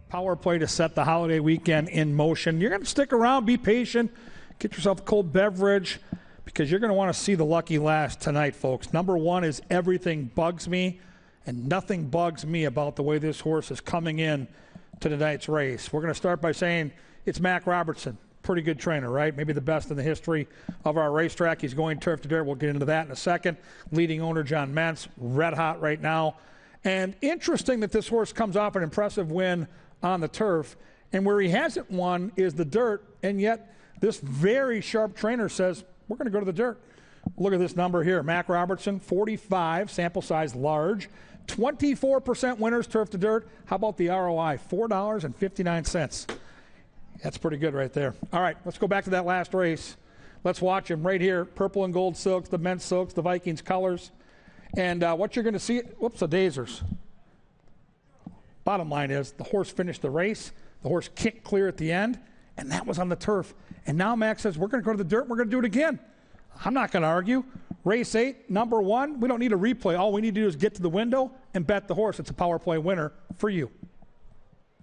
Power play to set the holiday weekend in motion. You're going to stick around, be patient, get yourself a cold beverage, because you're going to want to see the lucky last tonight, folks. Number one is Everything Bugs Me, and nothing bugs me about the way this horse is coming in to tonight's race. We're going to start by saying it's Mac Robertson. Pretty good trainer, right? Maybe the best in the history of our racetrack. He's going turf to dirt. We'll get into that in a second. Leading owner John Mentz, red hot right now. And interesting that this horse comes off an impressive win on the turf, and where he hasn't won is the dirt, and yet this very sharp trainer says, we're going to go to the dirt. Look at this number here. Mac Robertson, 45, sample size large, 24% winners turf to dirt. How about the ROI? $4.59. That's pretty good right there. All right, let's go back to that last race. Let's watch him right here. Purple and gold silks, the Mentz silks, the Vikings colors. And what you're going to see, whoops, the Dazers. Bottom line is the horse finished the race. The horse kicked clear at the end, and that was on the turf. And now Max says, we're going to go to the dirt. We're going to do it again. I'm not going to argue. Race 8, number 1. We don't need a replay. All we need to do is get to the window and bet the horse. It's a power play winner for you.